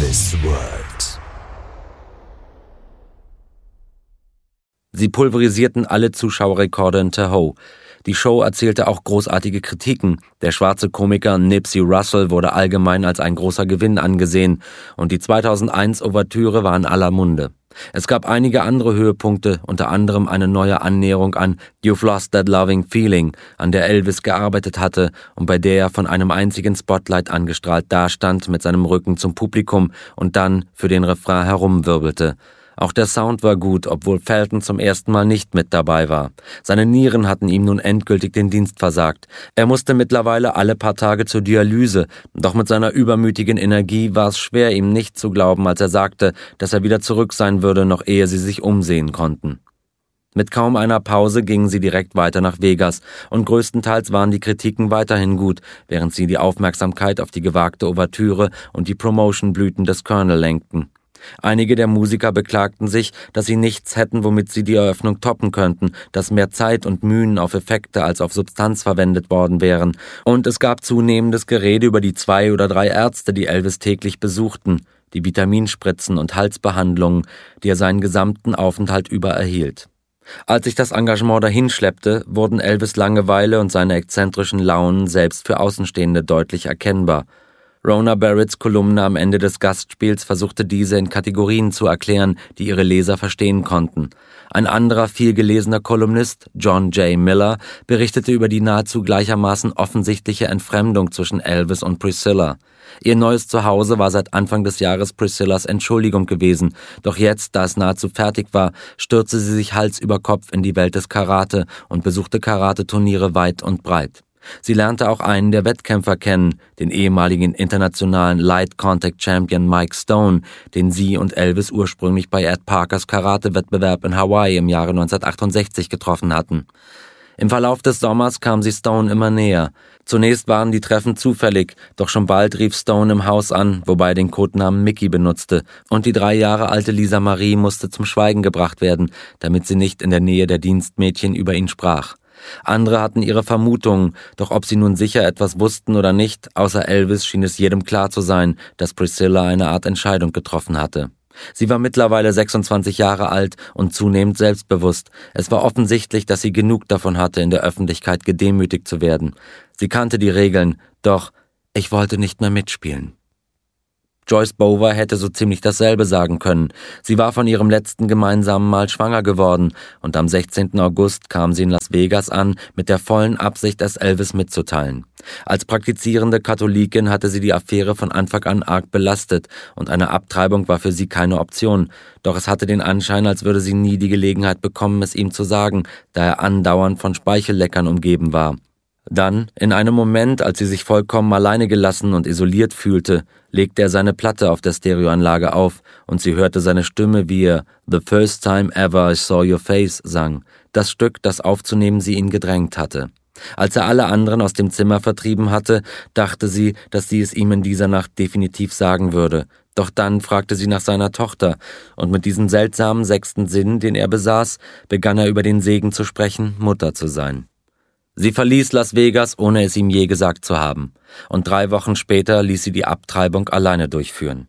Elvis World. Sie pulverisierten alle Zuschauerrekorde in Tahoe. Die Show erzählte auch großartige Kritiken. Der schwarze Komiker Nipsey Russell wurde allgemein als ein großer Gewinn angesehen und die 2001 Ouvertüre war in aller Munde. Es gab einige andere Höhepunkte, unter anderem eine neue Annäherung an You've Lost That Loving Feeling, an der Elvis gearbeitet hatte und bei der er von einem einzigen Spotlight angestrahlt dastand mit seinem Rücken zum Publikum und dann für den Refrain herumwirbelte. Auch der Sound war gut, obwohl Felton zum ersten Mal nicht mit dabei war. Seine Nieren hatten ihm nun endgültig den Dienst versagt. Er musste mittlerweile alle paar Tage zur Dialyse, doch mit seiner übermütigen Energie war es schwer, ihm nicht zu glauben, als er sagte, dass er wieder zurück sein würde, noch ehe sie sich umsehen konnten. Mit kaum einer Pause gingen sie direkt weiter nach Vegas und größtenteils waren die Kritiken weiterhin gut, während sie die Aufmerksamkeit auf die gewagte Ouvertüre und die Promotion-Blüten des Colonel lenkten. Einige der Musiker beklagten sich, dass sie nichts hätten, womit sie die Eröffnung toppen könnten, dass mehr Zeit und Mühen auf Effekte als auf Substanz verwendet worden wären. Und es gab zunehmendes Gerede über die 2 oder 3 Ärzte, die Elvis täglich besuchten, die Vitaminspritzen und Halsbehandlungen, die er seinen gesamten Aufenthalt über erhielt. Als sich das Engagement dahinschleppte, wurden Elvis' Langeweile und seine exzentrischen Launen selbst für Außenstehende deutlich erkennbar. Rona Barretts Kolumne am Ende des Gastspiels versuchte diese in Kategorien zu erklären, die ihre Leser verstehen konnten. Ein anderer vielgelesener Kolumnist, John J. Miller, berichtete über die nahezu gleichermaßen offensichtliche Entfremdung zwischen Elvis und Priscilla. Ihr neues Zuhause war seit Anfang des Jahres Priscillas Entschuldigung gewesen, doch jetzt, da es nahezu fertig war, stürzte sie sich Hals über Kopf in die Welt des Karate und besuchte Karateturniere weit und breit. Sie lernte auch einen der Wettkämpfer kennen, den ehemaligen internationalen Light Contact Champion Mike Stone, den sie und Elvis ursprünglich bei Ed Parkers Karate-Wettbewerb in Hawaii im Jahre 1968 getroffen hatten. Im Verlauf des Sommers kam sie Stone immer näher. Zunächst waren die Treffen zufällig, doch schon bald rief Stone im Haus an, wobei er den Codenamen Mickey benutzte, und die 3 Jahre alte Lisa Marie musste zum Schweigen gebracht werden, damit sie nicht in der Nähe der Dienstmädchen über ihn sprach. Andere hatten ihre Vermutungen, doch ob sie nun sicher etwas wussten oder nicht, außer Elvis schien es jedem klar zu sein, dass Priscilla eine Art Entscheidung getroffen hatte. Sie war mittlerweile 26 Jahre alt und zunehmend selbstbewusst. Es war offensichtlich, dass sie genug davon hatte, in der Öffentlichkeit gedemütigt zu werden. Sie kannte die Regeln, doch ich wollte nicht mehr mitspielen. Joyce Bover hätte so ziemlich dasselbe sagen können. Sie war von ihrem letzten gemeinsamen Mal schwanger geworden und am 16. August kam sie in Las Vegas an, mit der vollen Absicht, es Elvis mitzuteilen. Als praktizierende Katholikin hatte sie die Affäre von Anfang an arg belastet und eine Abtreibung war für sie keine Option. Doch es hatte den Anschein, als würde sie nie die Gelegenheit bekommen, es ihm zu sagen, da er andauernd von Speichelleckern umgeben war. Dann, in einem Moment, als sie sich vollkommen alleine gelassen und isoliert fühlte, legte er seine Platte auf der Stereoanlage auf und sie hörte seine Stimme, wie er "The First Time Ever I Saw Your Face" sang, das Stück, das aufzunehmen sie ihn gedrängt hatte. Als er alle anderen aus dem Zimmer vertrieben hatte, dachte sie, dass sie es ihm in dieser Nacht definitiv sagen würde. Doch dann fragte sie nach seiner Tochter, und mit diesem seltsamen 6. Sinn, den er besaß, begann er über den Segen zu sprechen, Mutter zu sein. Sie verließ Las Vegas, ohne es ihm je gesagt zu haben, und 3 Wochen später ließ sie die Abtreibung alleine durchführen.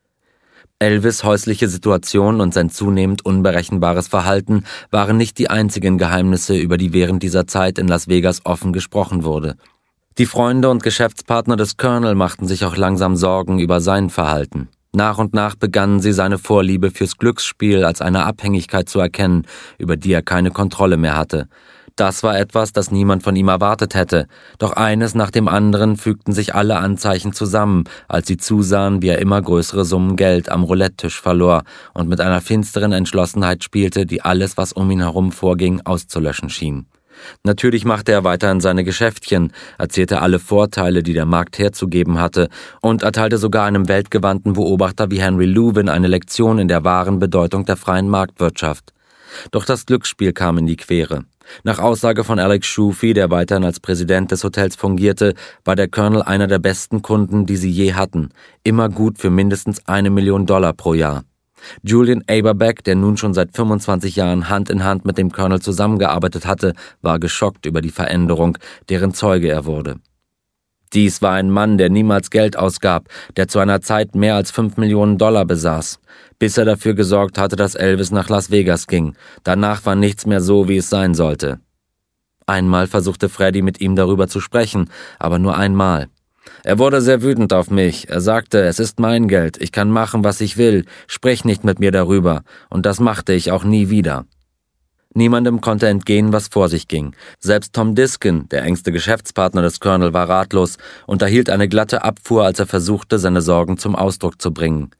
Elvis' häusliche Situation und sein zunehmend unberechenbares Verhalten waren nicht die einzigen Geheimnisse, über die während dieser Zeit in Las Vegas offen gesprochen wurde. Die Freunde und Geschäftspartner des Colonel machten sich auch langsam Sorgen über sein Verhalten. Nach und nach begannen sie seine Vorliebe fürs Glücksspiel als eine Abhängigkeit zu erkennen, über die er keine Kontrolle mehr hatte. Das war etwas, das niemand von ihm erwartet hätte. Doch eines nach dem anderen fügten sich alle Anzeichen zusammen, als sie zusahen, wie er immer größere Summen Geld am Roulette-Tisch verlor und mit einer finsteren Entschlossenheit spielte, die alles, was um ihn herum vorging, auszulöschen schien. Natürlich machte er weiterhin seine Geschäftchen, erzählte alle Vorteile, die der Markt herzugeben hatte, und erteilte sogar einem weltgewandten Beobachter wie Henry Lewin eine Lektion in der wahren Bedeutung der freien Marktwirtschaft. Doch das Glücksspiel kam in die Quere. Nach Aussage von Alex Schufi, der weiterhin als Präsident des Hotels fungierte, war der Colonel einer der besten Kunden, die sie je hatten. Immer gut für mindestens $1 Million pro Jahr. Julian Aberbeck, der nun schon seit 25 Jahren Hand in Hand mit dem Colonel zusammengearbeitet hatte, war geschockt über die Veränderung, deren Zeuge er wurde. Dies war ein Mann, der niemals Geld ausgab, der zu einer Zeit mehr als $5 Millionen besaß, bis er dafür gesorgt hatte, dass Elvis nach Las Vegas ging. Danach war nichts mehr so, wie es sein sollte. Einmal versuchte Freddie mit ihm darüber zu sprechen, aber nur einmal. Er wurde sehr wütend auf mich. Er sagte, es ist mein Geld, ich kann machen, was ich will, sprich nicht mit mir darüber. Und das machte ich auch nie wieder. Niemandem konnte entgehen, was vor sich ging. Selbst Tom Diskin, der engste Geschäftspartner des Colonel, war ratlos und erhielt eine glatte Abfuhr, als er versuchte, seine Sorgen zum Ausdruck zu bringen.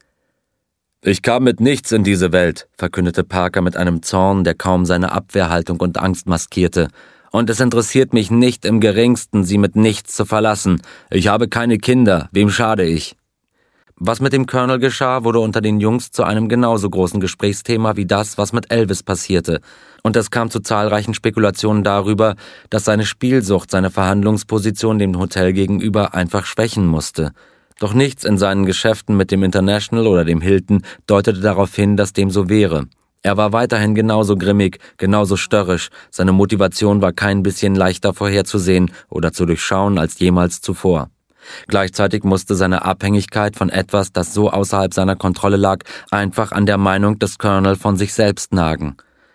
»Ich kam mit nichts in diese Welt«, verkündete Parker mit einem Zorn, der kaum seine Abwehrhaltung und Angst maskierte. »Und es interessiert mich nicht im Geringsten, sie mit nichts zu verlassen. Ich habe keine Kinder, wem schade ich?« Was mit dem Colonel geschah, wurde unter den Jungs zu einem genauso großen Gesprächsthema wie das, was mit Elvis passierte. Und es kam zu zahlreichen Spekulationen darüber, dass seine Spielsucht seine Verhandlungsposition dem Hotel gegenüber einfach schwächen musste. Doch nichts in seinen Geschäften mit dem International oder dem Hilton deutete darauf hin, dass dem so wäre. Er war weiterhin genauso grimmig, genauso störrisch, seine Motivation war kein bisschen leichter vorherzusehen oder zu durchschauen als jemals zuvor. Gleichzeitig musste seine Abhängigkeit von etwas, das so außerhalb seiner Kontrolle lag, einfach an der Meinung des Colonel von sich selbst nagen.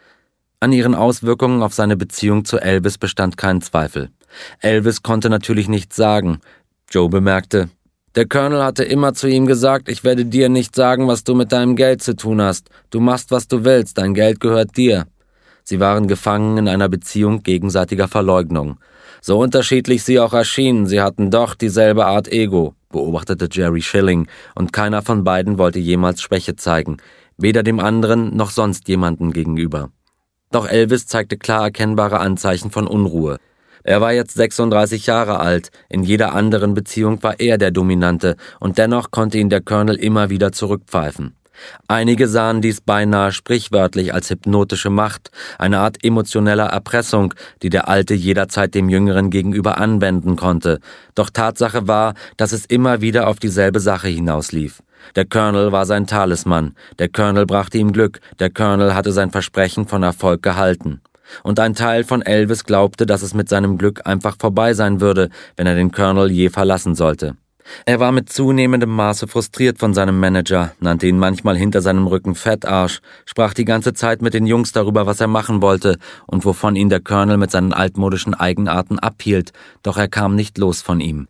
An ihren Auswirkungen auf seine Beziehung zu Elvis bestand kein Zweifel. Elvis konnte natürlich nichts sagen. Joe bemerkte, »Der Colonel hatte immer zu ihm gesagt, ich werde dir nicht sagen, was du mit deinem Geld zu tun hast. Du machst, was du willst, dein Geld gehört dir.« Sie waren gefangen in einer Beziehung gegenseitiger Verleugnung. So unterschiedlich sie auch erschienen, sie hatten doch dieselbe Art Ego, beobachtete Jerry Schilling, und keiner von beiden wollte jemals Schwäche zeigen, weder dem anderen noch sonst jemandem gegenüber. Doch Elvis zeigte klar erkennbare Anzeichen von Unruhe. Er war jetzt 36 Jahre alt, in jeder anderen Beziehung war er der Dominante, und dennoch konnte ihn der Colonel immer wieder zurückpfeifen. Einige sahen dies beinahe sprichwörtlich als hypnotische Macht, eine Art emotioneller Erpressung, die der Alte jederzeit dem Jüngeren gegenüber anwenden konnte. Doch Tatsache war, dass es immer wieder auf dieselbe Sache hinauslief. Der Colonel war sein Talisman, der Colonel brachte ihm Glück, der Colonel hatte sein Versprechen von Erfolg gehalten. Und ein Teil von Elvis glaubte, dass es mit seinem Glück einfach vorbei sein würde, wenn er den Colonel je verlassen sollte. Er war mit zunehmendem Maße frustriert von seinem Manager, nannte ihn manchmal hinter seinem Rücken Fettarsch, sprach die ganze Zeit mit den Jungs darüber, was er machen wollte und wovon ihn der Colonel mit seinen altmodischen Eigenarten abhielt, doch er kam nicht los von ihm.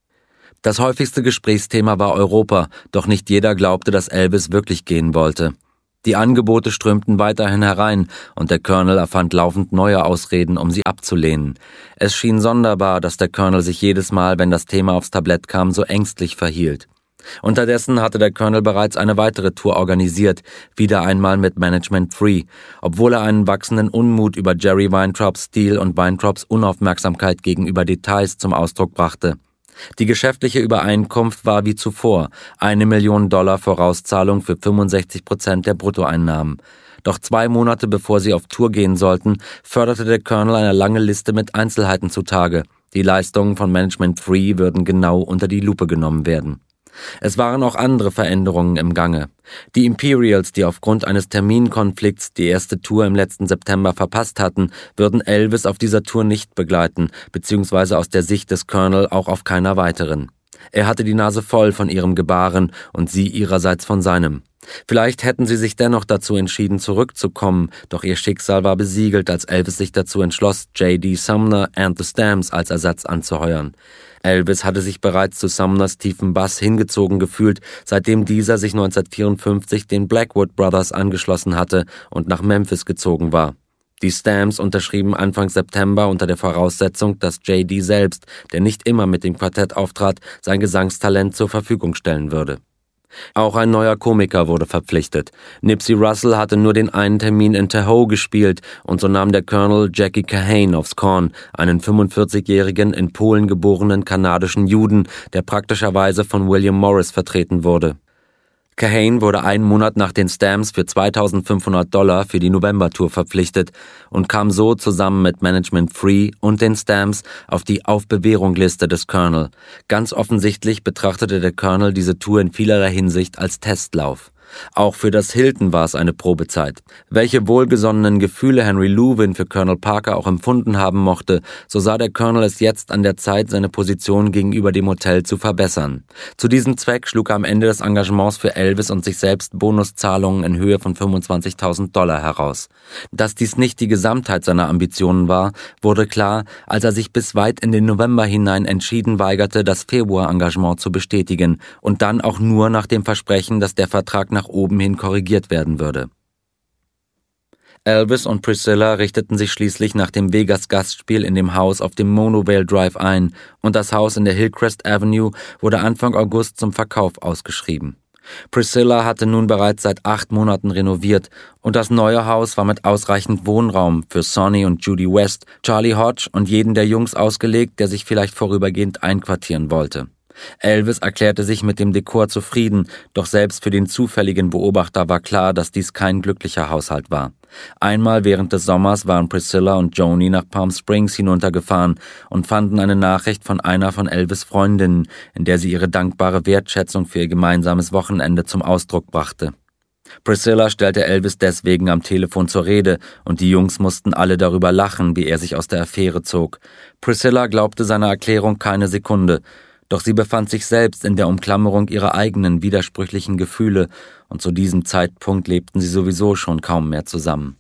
Das häufigste Gesprächsthema war Europa, doch nicht jeder glaubte, dass Elvis wirklich gehen wollte. Die Angebote strömten weiterhin herein, und der Colonel erfand laufend neue Ausreden, um sie abzulehnen. Es schien sonderbar, dass der Colonel sich jedes Mal, wenn das Thema aufs Tablett kam, so ängstlich verhielt. Unterdessen hatte der Colonel bereits eine weitere Tour organisiert, wieder einmal mit Management Free, obwohl er einen wachsenden Unmut über Jerry Weintraups Stil und Weintraups Unaufmerksamkeit gegenüber Details zum Ausdruck brachte. Die geschäftliche Übereinkunft war wie zuvor, $1 Million Vorauszahlung für 65% der Bruttoeinnahmen. Doch 2 Monate bevor sie auf Tour gehen sollten, förderte der Colonel eine lange Liste mit Einzelheiten zutage. Die Leistungen von Management Free würden genau unter die Lupe genommen werden. Es waren auch andere Veränderungen im Gange. Die Imperials, die aufgrund eines Terminkonflikts die erste Tour im letzten September verpasst hatten, würden Elvis auf dieser Tour nicht begleiten, beziehungsweise aus der Sicht des Colonel auch auf keiner weiteren. Er hatte die Nase voll von ihrem Gebaren und sie ihrerseits von seinem. Vielleicht hätten sie sich dennoch dazu entschieden, zurückzukommen, doch ihr Schicksal war besiegelt, als Elvis sich dazu entschloss, J.D. Sumner and the Stamps als Ersatz anzuheuern. Elvis hatte sich bereits zu Sumners tiefem Bass hingezogen gefühlt, seitdem dieser sich 1954 den Blackwood Brothers angeschlossen hatte und nach Memphis gezogen war. Die Stamps unterschrieben Anfang September unter der Voraussetzung, dass J.D. selbst, der nicht immer mit dem Quartett auftrat, sein Gesangstalent zur Verfügung stellen würde. Auch ein neuer Komiker wurde verpflichtet. Nipsey Russell hatte nur den einen Termin in Tahoe gespielt und so nahm der Colonel Jackie Kahane aufs Korn, einen 45-jährigen in Polen geborenen kanadischen Juden, der praktischerweise von William Morris vertreten wurde. Kahane wurde einen Monat nach den Stamps für $2.500 für die November-Tour verpflichtet und kam so zusammen mit Management Free und den Stamps auf die Auf-Bewährung-Liste des Colonel. Ganz offensichtlich betrachtete der Colonel diese Tour in vielerlei Hinsicht als Testlauf. Auch für das Hilton war es eine Probezeit. Welche wohlgesonnenen Gefühle Henry Lewin für Colonel Parker auch empfunden haben mochte, so sah der Colonel es jetzt an der Zeit, seine Position gegenüber dem Hotel zu verbessern. Zu diesem Zweck schlug er am Ende des Engagements für Elvis und sich selbst Bonuszahlungen in Höhe von $25.000 heraus. Dass dies nicht die Gesamtheit seiner Ambitionen war, wurde klar, als er sich bis weit in den November hinein entschieden weigerte, das Februar-Engagement zu bestätigen und dann auch nur nach dem Versprechen, dass der Vertrag nach oben hin korrigiert werden würde. Elvis und Priscilla richteten sich schließlich nach dem Vegas-Gastspiel in dem Haus auf dem Monovale Drive ein und das Haus in der Hillcrest Avenue wurde Anfang August zum Verkauf ausgeschrieben. Priscilla hatte nun bereits seit 8 Monaten renoviert und das neue Haus war mit ausreichend Wohnraum für Sonny und Judy West, Charlie Hodge und jeden der Jungs ausgelegt, der sich vielleicht vorübergehend einquartieren wollte. Elvis erklärte sich mit dem Dekor zufrieden, doch selbst für den zufälligen Beobachter war klar, dass dies kein glücklicher Haushalt war. Einmal während des Sommers waren Priscilla und Joni nach Palm Springs hinuntergefahren und fanden eine Nachricht von einer von Elvis' Freundinnen, in der sie ihre dankbare Wertschätzung für ihr gemeinsames Wochenende zum Ausdruck brachte. Priscilla stellte Elvis deswegen am Telefon zur Rede und die Jungs mussten alle darüber lachen, wie er sich aus der Affäre zog. Priscilla glaubte seiner Erklärung keine Sekunde. Doch sie befand sich selbst in der Umklammerung ihrer eigenen widersprüchlichen Gefühle und zu diesem Zeitpunkt lebten sie sowieso schon kaum mehr zusammen.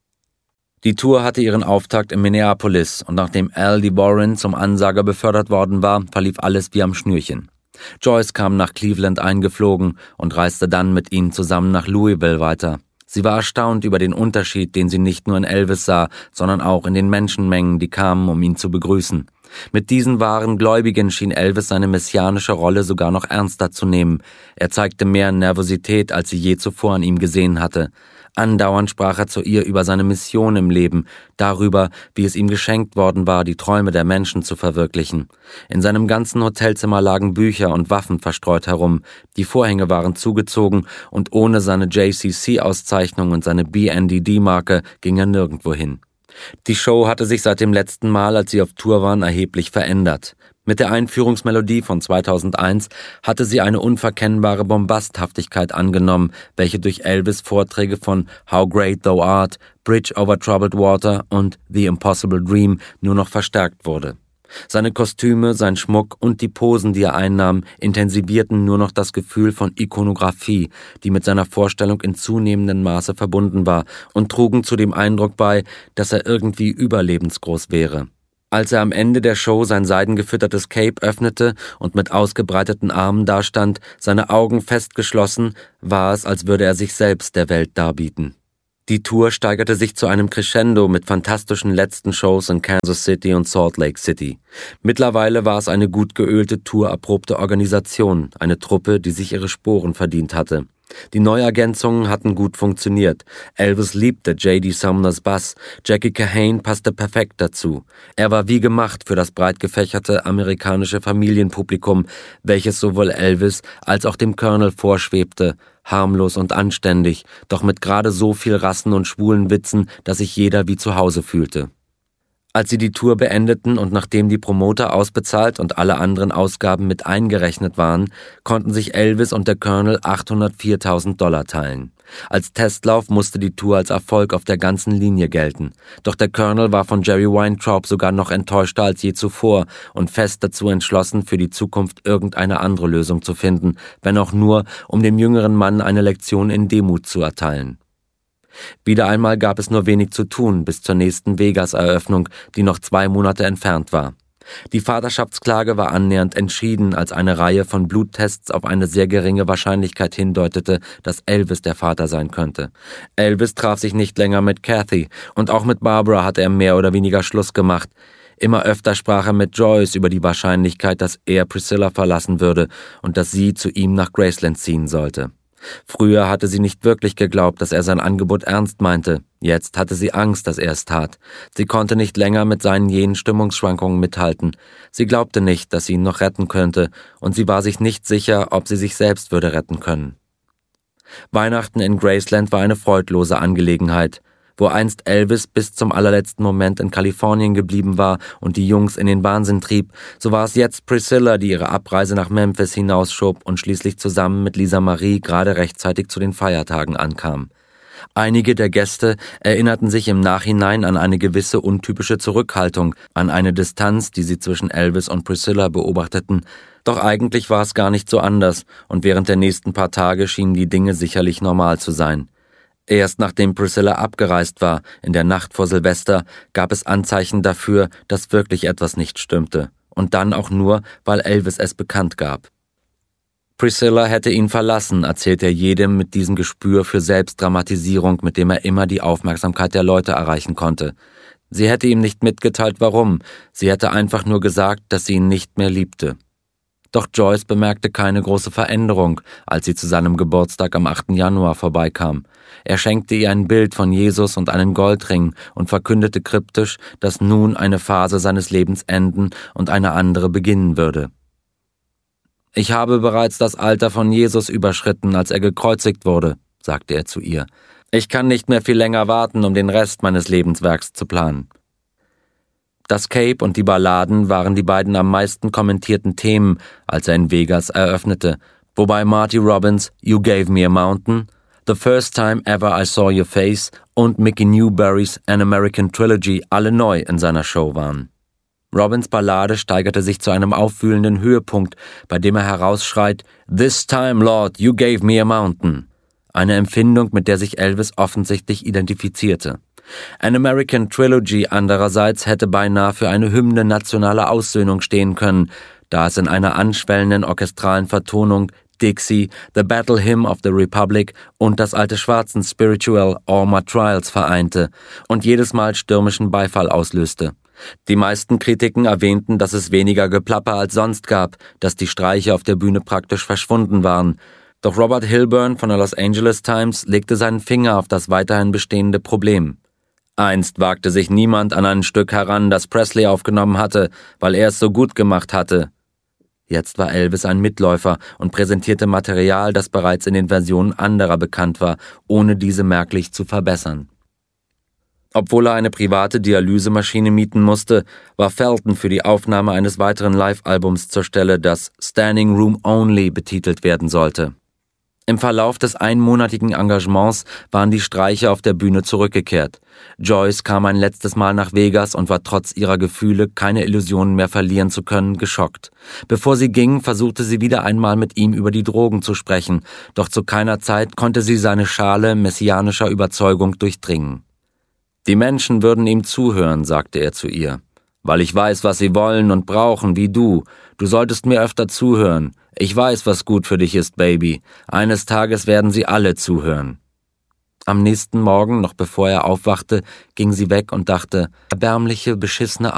Die Tour hatte ihren Auftakt in Minneapolis und nachdem Al D. Warren zum Ansager befördert worden war, verlief alles wie am Schnürchen. Joyce kam nach Cleveland eingeflogen und reiste dann mit ihnen zusammen nach Louisville weiter. Sie war erstaunt über den Unterschied, den sie nicht nur in Elvis sah, sondern auch in den Menschenmengen, die kamen, um ihn zu begrüßen. Mit diesen wahren Gläubigen schien Elvis seine messianische Rolle sogar noch ernster zu nehmen. Er zeigte mehr Nervosität, als sie je zuvor an ihm gesehen hatte. Andauernd sprach er zu ihr über seine Mission im Leben, darüber, wie es ihm geschenkt worden war, die Träume der Menschen zu verwirklichen. In seinem ganzen Hotelzimmer lagen Bücher und Waffen verstreut herum, die Vorhänge waren zugezogen und ohne seine JCC-Auszeichnung und seine BNDD-Marke ging er nirgendwo hin. Die Show hatte sich seit dem letzten Mal, als sie auf Tour waren, erheblich verändert. Mit der Einführungsmelodie von 2001 hatte sie eine unverkennbare Bombasthaftigkeit angenommen, welche durch Elvis' Vorträge von How Great Thou Art, Bridge Over Troubled Water und The Impossible Dream nur noch verstärkt wurde. Seine Kostüme, sein Schmuck und die Posen, die er einnahm, intensivierten nur noch das Gefühl von Ikonografie, die mit seiner Vorstellung in zunehmendem Maße verbunden war, und trugen zu dem Eindruck bei, dass er irgendwie überlebensgroß wäre. Als er am Ende der Show sein seidengefüttertes Cape öffnete und mit ausgebreiteten Armen dastand, seine Augen fest geschlossen, war es, als würde er sich selbst der Welt darbieten. Die Tour steigerte sich zu einem Crescendo mit fantastischen letzten Shows in Kansas City und Salt Lake City. Mittlerweile war es eine gut geölte, tourerprobte Organisation, eine Truppe, die sich ihre Sporen verdient hatte. Die Neuergänzungen hatten gut funktioniert. Elvis liebte J.D. Sumners Bass, Jackie Kahane passte perfekt dazu. Er war wie gemacht für das breit gefächerte amerikanische Familienpublikum, welches sowohl Elvis als auch dem Colonel vorschwebte, harmlos und anständig, doch mit gerade so viel Rassen und schwulen Witzen, dass sich jeder wie zu Hause fühlte. Als sie die Tour beendeten und nachdem die Promoter ausbezahlt und alle anderen Ausgaben mit eingerechnet waren, konnten sich Elvis und der Colonel $804.000 teilen. Als Testlauf musste die Tour als Erfolg auf der ganzen Linie gelten. Doch der Colonel war von Jerry Weintraub sogar noch enttäuschter als je zuvor und fest dazu entschlossen, für die Zukunft irgendeine andere Lösung zu finden, wenn auch nur, um dem jüngeren Mann eine Lektion in Demut zu erteilen. Wieder einmal gab es nur wenig zu tun bis zur nächsten Vegas-Eröffnung, die noch 2 Monate entfernt war. Die Vaterschaftsklage war annähernd entschieden, als eine Reihe von Bluttests auf eine sehr geringe Wahrscheinlichkeit hindeutete, dass Elvis der Vater sein könnte. Elvis traf sich nicht länger mit Kathy und auch mit Barbara hatte er mehr oder weniger Schluss gemacht. Immer öfter sprach er mit Joyce über die Wahrscheinlichkeit, dass er Priscilla verlassen würde und dass sie zu ihm nach Graceland ziehen sollte. Früher hatte sie nicht wirklich geglaubt, dass er sein Angebot ernst meinte. Jetzt hatte sie Angst, dass er es tat. Sie konnte nicht länger mit seinen jenen Stimmungsschwankungen mithalten. Sie glaubte nicht, dass sie ihn noch retten könnte, und sie war sich nicht sicher, ob sie sich selbst würde retten können. Weihnachten in Graceland war eine freudlose Angelegenheit. Wo einst Elvis bis zum allerletzten Moment in Kalifornien geblieben war und die Jungs in den Wahnsinn trieb, so war es jetzt Priscilla, die ihre Abreise nach Memphis hinausschob und schließlich zusammen mit Lisa Marie gerade rechtzeitig zu den Feiertagen ankam. Einige der Gäste erinnerten sich im Nachhinein an eine gewisse untypische Zurückhaltung, an eine Distanz, die sie zwischen Elvis und Priscilla beobachteten. Doch eigentlich war es gar nicht so anders, und während der nächsten paar Tage schienen die Dinge sicherlich normal zu sein. Erst nachdem Priscilla abgereist war, in der Nacht vor Silvester, gab es Anzeichen dafür, dass wirklich etwas nicht stimmte. Und dann auch nur, weil Elvis es bekannt gab. Priscilla hätte ihn verlassen, erzählt er jedem mit diesem Gespür für Selbstdramatisierung, mit dem er immer die Aufmerksamkeit der Leute erreichen konnte. Sie hätte ihm nicht mitgeteilt, warum. Sie hätte einfach nur gesagt, dass sie ihn nicht mehr liebte. Doch Joyce bemerkte keine große Veränderung, als sie zu seinem Geburtstag am 8. Januar vorbeikam. Er schenkte ihr ein Bild von Jesus und einen Goldring und verkündete kryptisch, dass nun eine Phase seines Lebens enden und eine andere beginnen würde. »Ich habe bereits das Alter von Jesus überschritten, als er gekreuzigt wurde«, sagte er zu ihr. »Ich kann nicht mehr viel länger warten, um den Rest meines Lebenswerks zu planen.« Das Cape und die Balladen waren die beiden am meisten kommentierten Themen, als er in Vegas eröffnete, wobei Marty Robbins' You Gave Me a Mountain, The First Time Ever I Saw Your Face und Mickey Newburys An American Trilogy alle neu in seiner Show waren. Robbins' Ballade steigerte sich zu einem aufwühlenden Höhepunkt, bei dem er herausschreit, »This time, Lord, you gave me a mountain«, eine Empfindung, mit der sich Elvis offensichtlich identifizierte. An American Trilogy andererseits hätte beinahe für eine Hymne nationaler Aussöhnung stehen können, da es in einer anschwellenden orchestralen Vertonung Dixie, The Battle Hymn of the Republic und das alte schwarzen Spiritual All My Trials vereinte und jedes Mal stürmischen Beifall auslöste. Die meisten Kritiken erwähnten, dass es weniger Geplapper als sonst gab, dass die Streiche auf der Bühne praktisch verschwunden waren. Doch Robert Hilburn von der Los Angeles Times legte seinen Finger auf das weiterhin bestehende Problem. Einst wagte sich niemand an ein Stück heran, das Presley aufgenommen hatte, weil er es so gut gemacht hatte. Jetzt war Elvis ein Mitläufer und präsentierte Material, das bereits in den Versionen anderer bekannt war, ohne diese merklich zu verbessern. Obwohl er eine private Dialysemaschine mieten musste, war Felton für die Aufnahme eines weiteren Live-Albums zur Stelle, das Standing Room Only betitelt werden sollte. Im Verlauf des einmonatigen Engagements waren die Streicher auf der Bühne zurückgekehrt. Joyce kam ein letztes Mal nach Vegas und war trotz ihrer Gefühle, keine Illusionen mehr verlieren zu können, geschockt. Bevor sie ging, versuchte sie wieder einmal mit ihm über die Drogen zu sprechen, doch zu keiner Zeit konnte sie seine Schale messianischer Überzeugung durchdringen. »Die Menschen würden ihm zuhören«, sagte er zu ihr, »weil ich weiß, was sie wollen und brauchen, wie du. Du solltest mir öfter zuhören. Ich weiß, was gut für dich ist, Baby. Eines Tages werden sie alle zuhören.« Am nächsten Morgen, noch bevor er aufwachte, ging sie weg und dachte, erbärmliche, beschissene